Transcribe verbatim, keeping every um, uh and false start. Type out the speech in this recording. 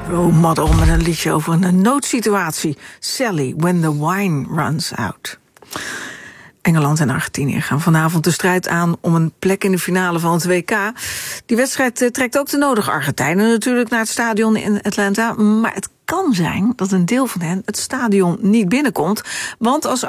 Role Model met een liedje over een noodsituatie. Sally, When the Wine Runs Out. Engeland en Argentinië gaan vanavond de strijd aan om een plek in de finale van het W K. Die wedstrijd uh, trekt ook de nodige Argentijnen natuurlijk naar het stadion in Atlanta. Maar het kan zijn dat een deel van hen het stadion niet binnenkomt. Want als